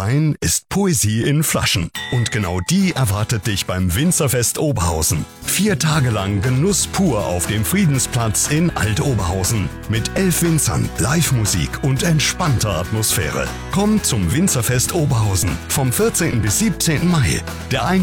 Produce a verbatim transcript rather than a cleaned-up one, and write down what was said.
Wein ist Poesie in Flaschen. Und genau die erwartet dich beim Winzerfest Oberhausen. Vier Tage lang Genuss pur auf dem Friedensplatz in Alt-Oberhausen. Mit elf Winzern, Live-Musik und entspannter Atmosphäre. Komm zum Winzerfest Oberhausen vom vierzehnten bis siebzehnten Mai. Der